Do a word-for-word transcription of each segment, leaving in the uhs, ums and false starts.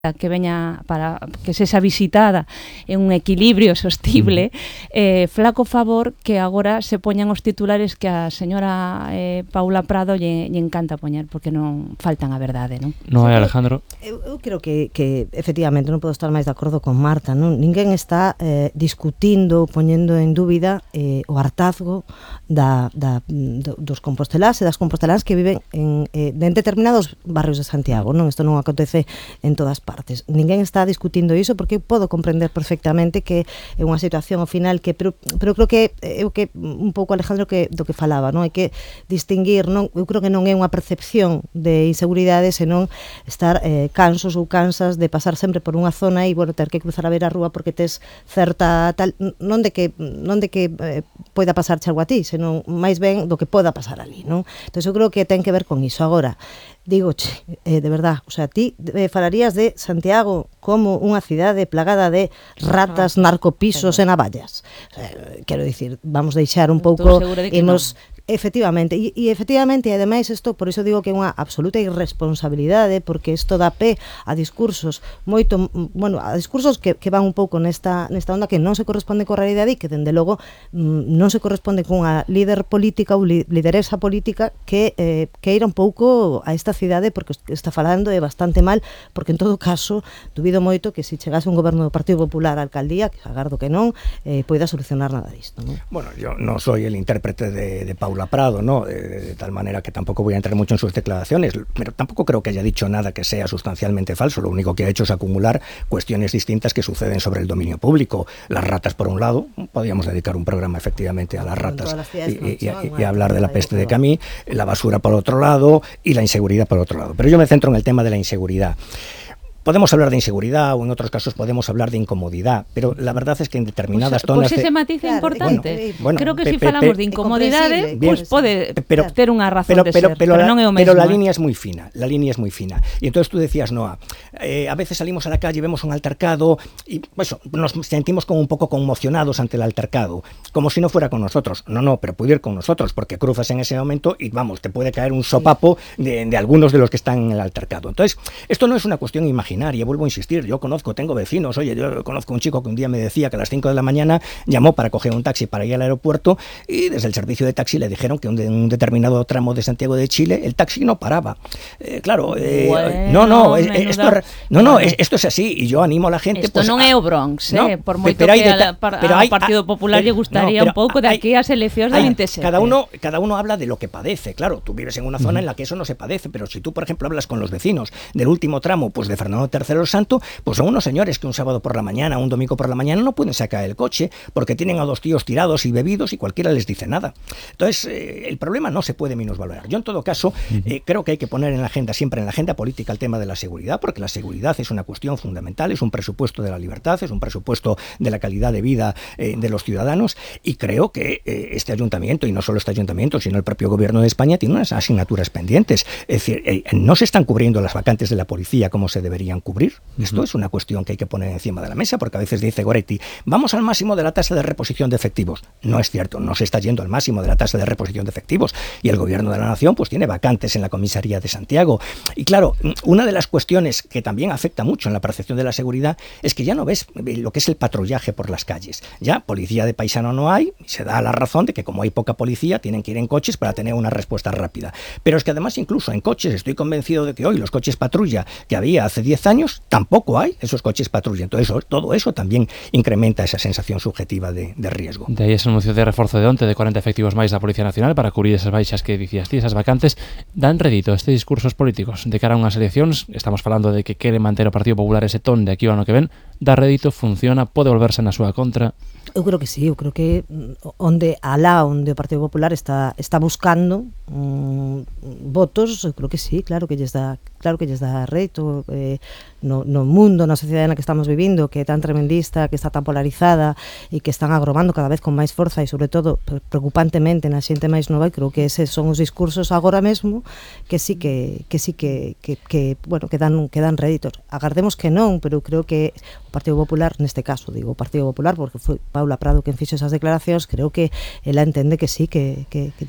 que veña para que sexa visitada en un equilibrio sostible, eh, flaco favor que agora se poñan os titulares que a señora eh, Paula Prado lle, lle encanta poñer, porque non faltan a verdade, non? Non é, Alejandro? Eu, eu creo que, que efectivamente non podo estar máis de acordo con Marta, non? Ninguén está eh, discutindo, poñendo en dúbida eh, o hartazgo da, da, do, dos compostelás e das compostelás que viven en, eh, en determinados barrios de Santiago, non? Isto non acontece en todas partes. partes. Ninguén está discutindo iso porque eu podo comprender perfectamente que é unha situación ao final que pero, pero creo que eu que un pouco Alejandro que do que falaba, non? Hai que distinguir, non? Eu creo que non é unha percepción de inseguridade, senón estar eh, cansos ou cansas de pasar sempre por unha zona e bueno, ter que cruzar a ver a rúa porque tes certa tal, non de que non de que eh, poida pasar algo a ti, senón máis ben do que poda pasar ali, non? Entón eu creo que ten que ver con iso. Agora, digoche, eh, de verdad, o sea, ti eh, falarías de Santiago como unha cidade plagada de ratas, narcopisos e navallas. Eh, quero dicir, vamos deixar un pouco, imos efectivamente, e, e efectivamente, e ademais isto, por iso digo que é unha absoluta irresponsabilidade, porque isto dá pé a discursos moito, bueno, a discursos que, que van un pouco nesta, nesta onda que non se corresponde coa realidade e que, dende logo, non se corresponde cunha líder política ou li, lideresa política que eh, queira un pouco a esta cidade, porque está falando é bastante mal, porque en todo caso, dubido moito que se chegase un goberno do Partido Popular á alcaldía, que agardo que non, eh, poida solucionar nada disto, non? Bueno, yo no soy el intérprete de, de Paula Prado, ¿no? De, de tal manera que tampoco voy a entrar mucho en sus declaraciones, pero tampoco creo que haya dicho nada que sea sustancialmente falso. Lo único que ha hecho es acumular cuestiones distintas que suceden sobre el dominio público. Las ratas, por un lado, podríamos dedicar un programa efectivamente a las ratas y, y, y, y hablar de la peste de Camí, la basura por otro lado y la inseguridad por otro lado. Pero yo me centro en el tema de la inseguridad. Podemos hablar de inseguridad o en otros casos podemos hablar de incomodidad, pero la verdad es que en determinadas pues, zonas... Pois pues ese matiz é importante. Bueno, bueno, creo que pe, se si pe, falamos pe, de incomodidade, pois pues pode pero, ter unha razón pero, de pero, ser, pero, pero la, non é o mesmo. Pero la eh? línea es muy fina, la línea es muy fina. Y entonces tú decías, Noa, eh, a veces salimos a la calle y vemos un altercado y pues, nos sentimos como un poco conmocionados ante el altercado, como si no fuera con nosotros. No, no, pero puede ir con nosotros, porque cruzas en ese momento y vamos, te puede caer un sopapo de, de algunos de los que están en el altercado. Entonces, esto no es una cuestión imaginaria, vuelvo a insistir. Yo conozco, tengo vecinos, oye, yo conozco un chico que un día me decía que a las cinco de la mañana llamó para coger un taxi para ir al aeropuerto y desde el servicio de taxi le dijeron que en un determinado tramo de Santiago de Chile el taxi no paraba. Eh, claro, eh, bueno, no, no, es, esto, no, no, es, esto es así y yo animo a la gente... Esto pues, non é o Bronx, no, eh, por moito pero que a, pero hay, al Partido Popular lle gustaría no, un pouco de aquí ás eleccións del veintisiete. Cada uno, cada uno habla de lo que padece, claro, tú vives en una zona uh-huh. en la que eso no se padece, pero si tú, por ejemplo, hablas con los vecinos del último tramo, pues de Fernando tercero el Santo, pues son unos señores que un sábado por la mañana, un domingo por la mañana no pueden sacar el coche porque tienen a dos tíos tirados y bebidos y cualquiera les dice nada. Entonces, eh, el problema no se puede minusvalorar. Yo, en todo caso, eh, creo que hay que poner en la agenda, siempre en la agenda política, el tema de la seguridad, porque la seguridad es una cuestión fundamental, es un presupuesto de la libertad, es un presupuesto de la calidad de vida eh, de los ciudadanos y creo que eh, este ayuntamiento, y no solo este ayuntamiento, sino el propio gobierno de España, tiene unas asignaturas pendientes. Es decir, eh, no se están cubriendo las vacantes de la policía como se deberían cubrir. Esto uh-huh. es una cuestión que hay que poner encima de la mesa, porque a veces dice Goretti, vamos al máximo de la tasa de reposición de efectivos. No es cierto, no se está yendo al máximo de la tasa de reposición de efectivos y el gobierno de la nación pues tiene vacantes en la comisaría de Santiago. Y claro, una de las cuestiones que también afecta mucho en la percepción de la seguridad es que ya no ves lo que es el patrullaje por las calles. Ya policía de paisano no hay, y se da la razón de que como hay poca policía tienen que ir en coches para tener una respuesta rápida. Pero es que además incluso en coches, estoy convencido de que hoy los coches patrulla que había hace diez años, tampoco hay esos coches patrulla. Entonces eso, todo eso tamén incrementa esa sensación subjetiva de, de riesgo. De aí ese anuncio de reforzo de onte de cuarenta efectivos máis da Policía Nacional para cubrir esas baixas que dicías ti, esas vacantes. Dan rédito estes discursos políticos de cara a unhas eleccións? Estamos falando de que quere manter o Partido Popular ese ton de aquí ao ano que ven. Dá rédito, funciona, pode volverse na súa contra? Eu creo que sí, eu creo que onde alá onde o Partido Popular está está buscando um, votos, eu creo que sí, claro que lles dá, claro que lles dá rédito eh, no, no mundo, na sociedade na que estamos vivindo, que é tan tremendista, que está tan polarizada e que están agrobando cada vez con máis forza e sobre todo preocupantemente na xente máis nova, e creo que eses son os discursos agora mesmo que sí que que sí que que, que bueno, que dan que dan réditos. Agardemos que non, pero eu creo que o Partido Popular, neste caso digo o Partido Popular porque foi Paula Prado quen fixo esas declaracións, creo que ela entende que sí, que, que, que ya.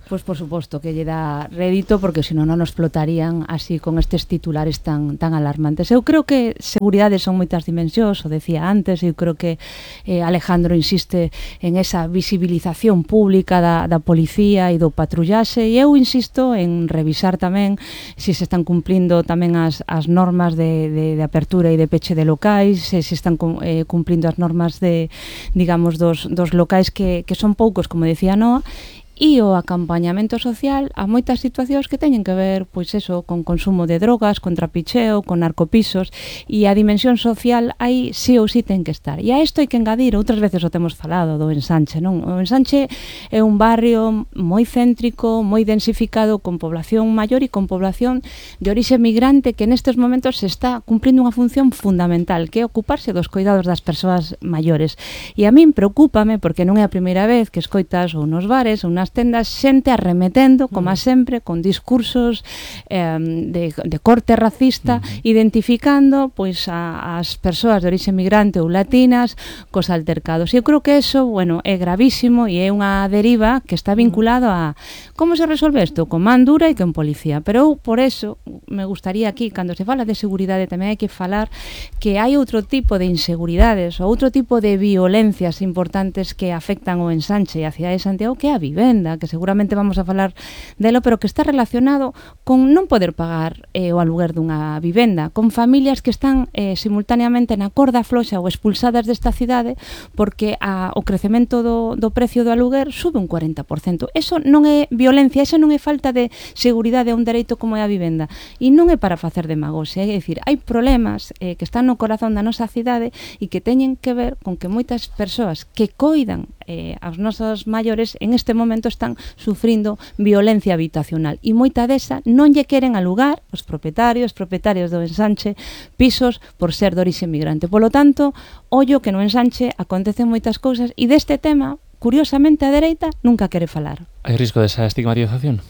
Pois por suposto que lle dá rédito, porque senón non nos explotarían así con estes titulares tan tan alarmantes. Eu creo que seguridade son moitas dimensións, o decía antes, eu creo que eh, Alejandro insiste en esa visibilización pública da, da policía e do patrullaxe, e eu insisto en revisar tamén se se están cumplindo tamén as, as normas de, de, de apertura e de peche de locais, se se están eh, cumplindo as normas de, digamos, dos, dos locais que, que son poucos, como decía Noa, e o acompañamento social a moitas situacións que teñen que ver, pois eso, con consumo de drogas, con trapicheo, con narcopisos, e a dimensión social aí sí ou sí ten que estar. E a isto hai que engadir, outras veces o temos falado do Ensanche, non? O Ensanche é un barrio moi céntrico, moi densificado, con población maior e con población de orixe migrante que nestes momentos se está cumplindo unha función fundamental, que é ocuparse dos cuidados das persoas maiores. E a min preocúpame, porque non é a primeira vez que escoitas ou nos bares ou nas tendas xente arremetendo, como sempre, con discursos eh, de, de corte racista, uh-huh. identificando pois a, as persoas de orixe migrante ou latinas cos altercados. E eu creo que eso, bueno, é gravísimo e é unha deriva que está vinculado a como se resolve isto, con man dura e con policía. Pero eu, por eso, me gustaría aquí, cando se fala de seguridade, tamén hai que falar que hai outro tipo de inseguridades ou outro tipo de violencias importantes que afectan o Ensanche e a cidade de Santiago, que é a vivenda, que seguramente vamos a falar delo, pero que está relacionado con non poder pagar eh, o aluguer dunha vivenda, con familias que están eh, simultaneamente na corda floxa ou expulsadas desta cidade porque a, o crecemento do, do precio do aluguer sube un cuarenta por cento. Eso non é violencia, eso non é falta de seguridade a un dereito como é a vivenda, e non é para facer demagoxia, é dicir, hai problemas eh, que están no corazón da nosa cidade e que teñen que ver con que moitas persoas que coidan eh, aos nosos maiores en este momento están sufrindo violencia habitacional e moita desa non lle queren alugar os propietarios, propietarios do Ensanche pisos por ser de orixe migrante. Polo tanto, ollo que no Ensanche acontecen moitas cousas e deste tema, curiosamente, a dereita nunca quere falar. Hai risco desa estigmatización?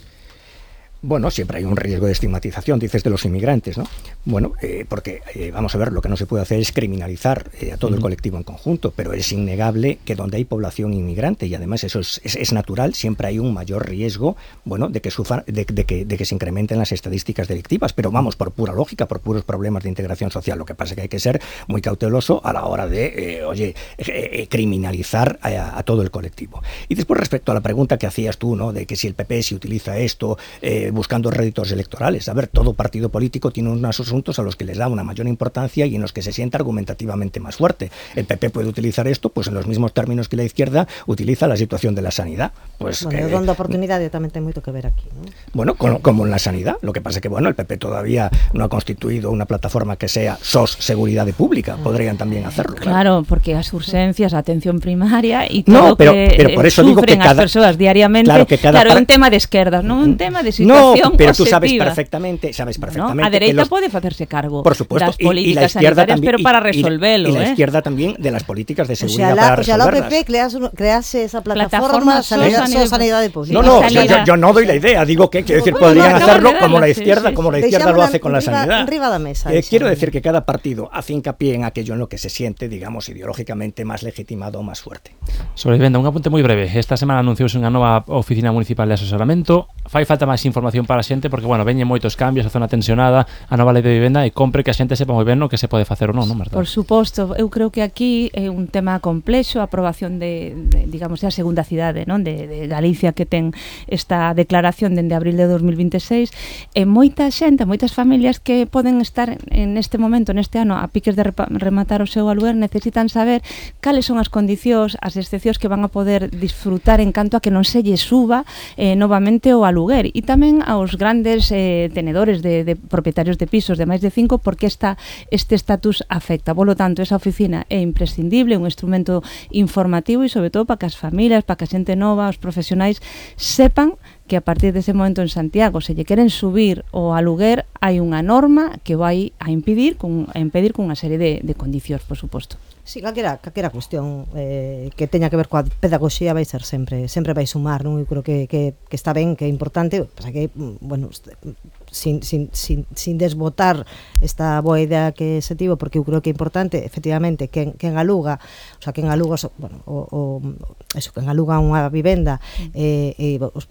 Bueno, siempre hay un riesgo de estigmatización, dices, de los inmigrantes, ¿no? Bueno, eh, porque, eh, vamos a ver, lo que no se puede hacer es criminalizar eh, a todo uh-huh. el colectivo en conjunto, pero es innegable que donde hay población inmigrante, y además eso es, es, es natural, siempre hay un mayor riesgo, bueno, de que, sufra, de, de, que, de que se incrementen las estadísticas delictivas, pero vamos, por pura lógica, por puros problemas de integración social. Lo que pasa es que hay que ser muy cauteloso a la hora de, eh, oye, eh, eh, criminalizar a, a todo el colectivo. Y después, respecto a la pregunta que hacías tú, ¿no?, de que si el P P si utiliza esto, eh, buscando réditos electorales. A ver, todo partido político tiene unos asuntos a los que les da una mayor importancia y en los que se sienta argumentativamente más fuerte. El P P puede utilizar esto pues en los mismos términos que la izquierda utiliza la situación de la sanidad. Pues bueno, que, donde oportunidad tamén ten moito que ver aquí, ¿no? Bueno, con, como en la sanidad. Lo que pasa es que, bueno, el P P todavía no ha constituido una plataforma que sea S O S Seguridad Pública. Podrían también hacerlo. Claro, claro, porque as urgencias, a atención primaria y todo no, pero, que pero por eso digo que sufren cada, as persoas diariamente. Claro, que cada claro, é un tema de esquerdas, non un tema de situación. No, pero tú sabes objetiva. perfectamente, sabes perfectamente. ¿No? A derecha que los, pode facerse cargo por supuesto, das políticas y, y la izquierda sanitarias, también, pero para y, resolverlo. Y, y la ¿eh? izquierda también de las políticas de seguridad o sea, la, para o sea, resolverlas. la O P P crease, crease esa Plataforma plataforma, sanidad, sanidad, sanidad pública. No, no, o sea, yo, sanidad. yo no doy la idea, digo que, quiero decir, Bueno, podrían no, hacerlo no, como no, la sí, izquierda, sí. como la izquierda lo hace con la arriba, sanidad. Arriba da mesa. Eh, quiero decir que cada partido hace hincapié en aquello en lo que se siente, digamos, ideológicamente más legitimado o más fuerte. Sobre vivenda, un apunte moi breve. Esta semana anunciouse unha nova oficina municipal de asesoramento. Fai falta máis información para a xente porque, bueno, veñen moitos cambios, a zona tensionada, a nova lei de vivenda e compre que a xente sepa moi ben o que se pode facer ou non, non, Marta? Por suposto, eu creo que aquí é un tema complexo, a aprobación de, de digamos, a segunda cidade, non, de, de Galicia que ten esta declaración dende abril de dos mil vinte e seis, e moita xente, moitas familias que poden estar en este momento, neste ano, a piques de rematar o seu aluguer, necesitan saber cales son as condicións, as excepcións que van a poder disfrutar en canto a que non se lle suba eh, novamente o aluguer, e tamén aos grandes eh, tenedores de, de propietarios de pisos de máis de cinco, porque esta, este estatus afecta. Polo tanto, esa oficina é imprescindible, un instrumento informativo e sobre todo para que as familias, para que a xente nova, os profesionais sepan que a partir dese momento en Santiago, se lle queren subir o aluguer, hai unha norma que vai a impedir con, a impedir con unha serie de, de condicións, por suposto. Sí, calquera, calquera cuestión eh, que teña que ver coa pedagogía vai ser sempre sempre vai sumar, non? Eu creo que, que, que está ben, que é importante, pasa que, bueno, sin, sin, sin, sin desbotar esta boa idea que se tivo, porque eu creo que é importante, efectivamente, quen, quen aluga, o sea, quen aluga, bueno, o, o, eso, quen aluga unha vivenda, eh, e os propios inquilinos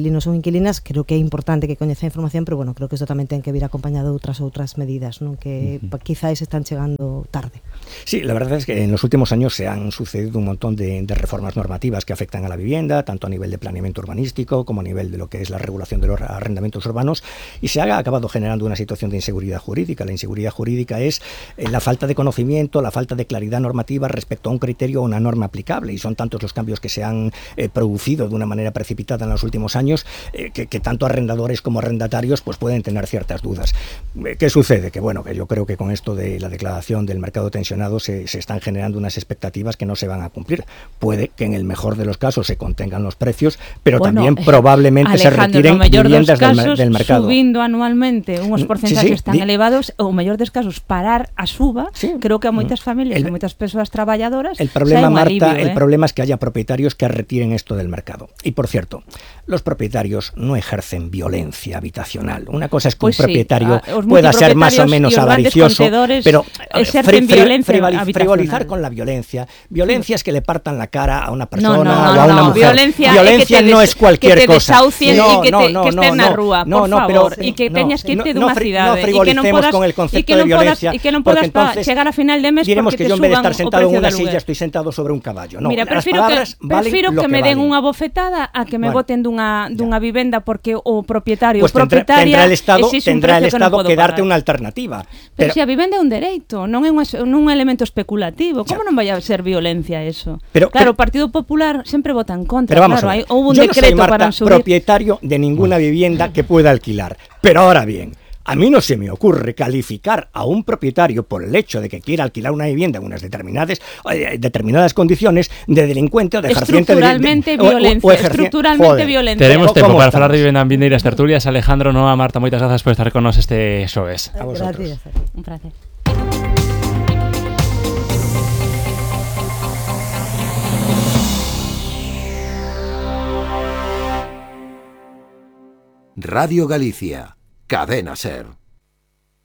inquilinos ou inquilinas, creo que é importante que coñeza a información, pero bueno, creo que isto tamén ten que vir acompañado de outras outras medidas, non, que uh-huh. quizáis están chegando tarde. Sí, la verdad es que en los últimos años se han sucedido un montón de, de reformas normativas que afectan a la vivienda, tanto a nivel de planeamiento urbanístico como a nivel de lo que es la regulación de los arrendamientos urbanos, y se ha acabado generando una situación de inseguridad jurídica. La inseguridad jurídica es eh, la falta de conocimiento, la falta de claridad normativa respecto a un criterio o una norma aplicable, y son tantos los cambios que se han eh, producido de una manera precipitada en los últimos años eh, que, que tanto arrendadores como arrendatarios pues pueden tener ciertas dudas. Eh, ¿Qué sucede? Que bueno, que yo creo que con esto de la declaración del mercado tensionado se, se están generando unas expectativas que no se van a cumplir. Puede que en el mejor de los casos se contengan los precios, pero bueno, también probablemente Alejandro, se retiren viviendas casos, del, del mercado. Subindo anualmente unos porcentajes sí, sí, tan di... elevados, o mellor dos casos parar a suba, sí. creo que a moitas familias, el, a moitas persoas traballadoras, el problema, Marta, alivio, el ¿eh? problema es que haya propietarios que retiren esto del mercado. Y por cierto, los propietarios no ejercen violencia habitacional. Una cosa es que pues un propietario sí, pueda ser más o menos avaricioso, pero fri, fri, fri, frivolizar con la violencia. Violencia es que le partan la cara a una persona no, no, o a no, una no. mujer. Violencia, violencia des, no es cualquier que te cosa. No, y que, te, no, no, que estés no, na rúa, no, por no, favor, pero, y que no, teñas que irte no, dunha no, cidade, no frivolicemos con el concepto de violencia, y que non podas chegar a final de mes diremos porque que te yo en vez de suban estar sentado en una lugar. silla estoy sentado sobre un caballo. No, Mira, las prefiro palabras que, valen prefiro lo que que me den valen. unha bofetada a que me bueno, boten dunha, dunha vivenda porque o propietario pues o propietaria tendrá el Estado, tendrá el Estado que, que darte unha alternativa. Pero, pero se a vivenda é un dereito, non é un, non un elemento especulativo. Como non vai a ser violencia eso? Pero, claro, pero, o Partido Popular sempre vota en contra. Pero vamos claro, a ver. Hay, hubo un Yo decreto no soy, Marta, para subir. propietario de ninguna vivienda que pueda alquilar. Pero ahora bien, a mí no se me ocurre calificar a un propietario por el hecho de que quiera alquilar una vivienda en unas determinadas, eh, determinadas condiciones de delincuente o de ejerciente de, estructuralmente de, violencia, o, o ejerci... estructuralmente violencia. Teremos tempo para falar de vivenda en vindeiras tertulias. Alejandro, Noa, Marta, moitas grazas por estar con nos este xoves. A vosotros. Un placer. Radio Galicia, Cadena Ser.